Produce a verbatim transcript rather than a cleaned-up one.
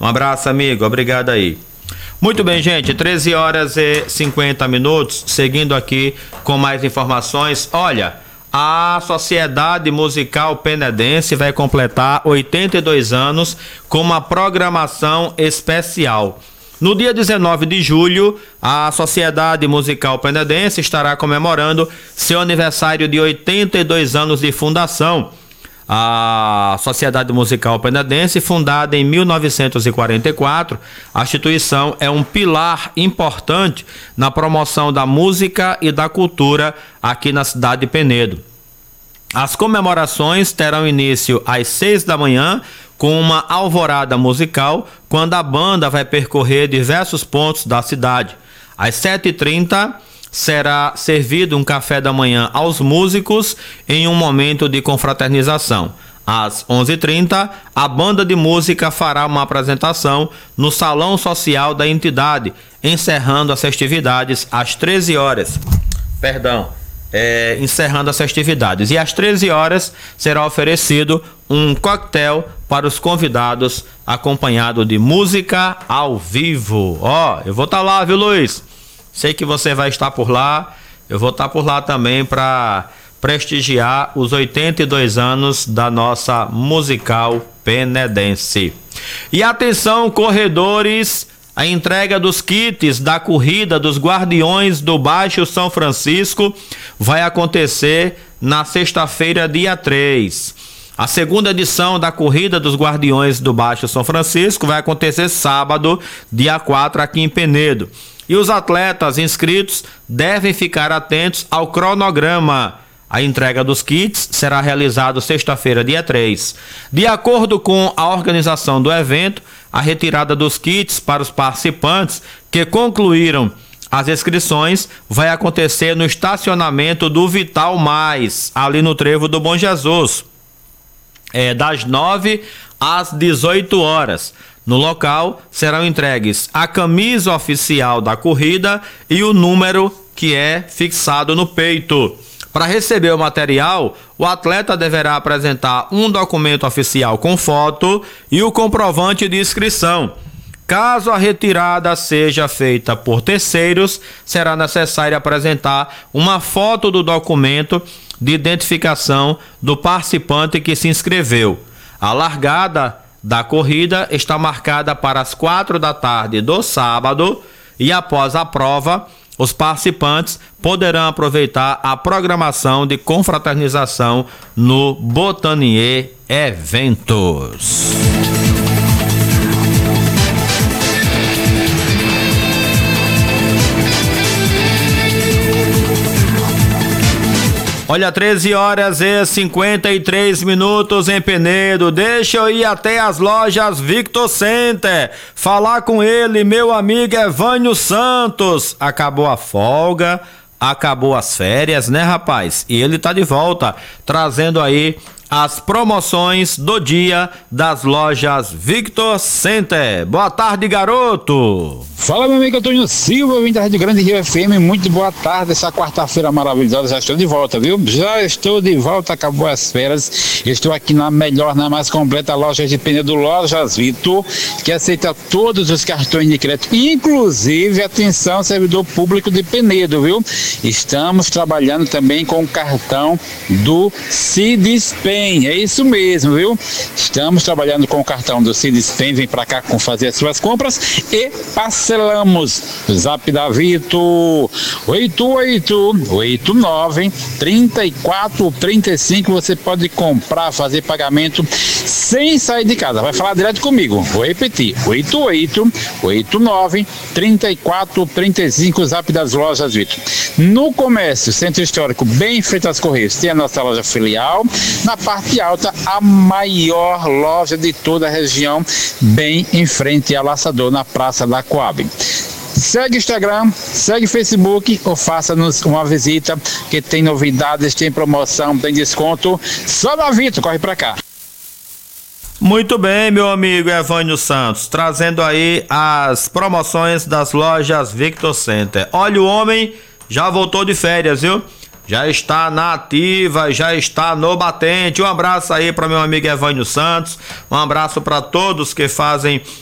Um abraço, amigo, obrigado aí. Muito bem, gente, treze horas e cinquenta minutos, seguindo aqui com mais informações. Olha, a Sociedade Musical Penedense vai completar oitenta e dois anos com uma programação especial. No dia dezenove de julho, a Sociedade Musical Penedense estará comemorando seu aniversário de oitenta e dois anos de fundação. A Sociedade Musical Penedense, fundada em mil novecentos e quarenta e quatro, a instituição é um pilar importante na promoção da música e da cultura aqui na cidade de Penedo. As comemorações terão início às seis da manhã, com uma alvorada musical, quando a banda vai percorrer diversos pontos da cidade. Às sete e trinta será servido um café da manhã aos músicos em um momento de confraternização. Às onze e trinta, a banda de música fará uma apresentação no Salão Social da entidade, encerrando as festividades às treze horas. Perdão. É, encerrando as festividades. E às treze horas será oferecido um coquetel para os convidados, acompanhado de música ao vivo. Ó, eu vou estar lá, viu, Luiz? Sei que você vai estar por lá. Eu vou estar por lá também para prestigiar os oitenta e dois anos da nossa musical penedense. E atenção, corredores! A entrega dos kits da corrida dos Guardiões do Baixo São Francisco vai acontecer na sexta-feira, dia três. A segunda edição da corrida dos Guardiões do Baixo São Francisco vai acontecer sábado, dia quatro, aqui em Penedo. E os atletas inscritos devem ficar atentos ao cronograma. A entrega dos kits será realizada sexta-feira, dia três. De acordo com a organização do evento, a retirada dos kits para os participantes que concluíram as inscrições vai acontecer no estacionamento do Vital Mais, ali no Trevo do Bom Jesus, é, das nove às dezoito horas. No local serão entregues a camisa oficial da corrida e o número que é fixado no peito. Para receber o material, o atleta deverá apresentar um documento oficial com foto e o comprovante de inscrição. Caso a retirada seja feita por terceiros, será necessário apresentar uma foto do documento de identificação do participante que se inscreveu. A largada da corrida está marcada para as quatro da tarde do sábado e após a prova, os participantes poderão aproveitar a programação de confraternização no Botanier Eventos. Olha, treze horas e cinquenta e três minutos em Penedo. Deixa eu ir até as lojas Victor Center, falar com ele, meu amigo Evânio Santos. Acabou a folga, acabou as férias, né, rapaz? E ele tá de volta, trazendo aí as promoções do dia das lojas Victor Center. Boa tarde, garoto. Fala, meu amigo Antônio Silva, vim da Rádio Grande Rio F M. Muito boa tarde, essa quarta-feira maravilhosa. Já estou de volta, viu? Já estou de volta, acabou as férias. Estou aqui na melhor, na mais completa loja de Penedo, Lojas Vitor, que aceita todos os cartões de crédito, inclusive, atenção, servidor público de Penedo, viu? Estamos trabalhando também com o cartão do Cidispen, é isso mesmo, viu? Estamos trabalhando com o cartão do Cidispen, vem pra cá com fazer as suas compras e parcelamos. O zap da Vitor, oito oito oito nove, três quatro três cinco, você pode comprar, fazer pagamento sem sair de casa. Vai falar direto comigo, vou repetir, oito oito oito nove, três quatro três cinco, zap das lojas Vitor. No comércio, Centro Histórico, bem em frente às Correios, tem a nossa loja filial. Na parte alta, a maior loja de toda a região, bem em frente ao Laçador, na Praça da Coab. Segue Instagram, segue Facebook ou faça-nos uma visita, que tem novidades, tem promoção, tem desconto. Só da Vitor, corre pra cá. Muito bem, meu amigo Evânio Santos, trazendo aí as promoções das lojas Victor Center. Olha, o homem já voltou de férias, viu? Já está na ativa, já está no batente. Um abraço aí para meu amigo Evânio Santos, um abraço para todos que fazem